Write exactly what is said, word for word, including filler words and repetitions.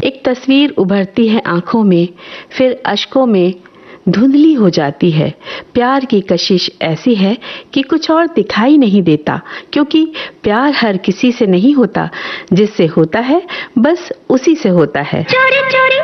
एक तस्वीर उभरती है आंखों में, फिर अश्कों में धुंधली हो जाती है। प्यार की कशिश ऐसी है कि कुछ और दिखाई नहीं देता, क्योंकि प्यार हर किसी से नहीं होता, जिससे होता है बस उसी से होता है। चोरी चोरी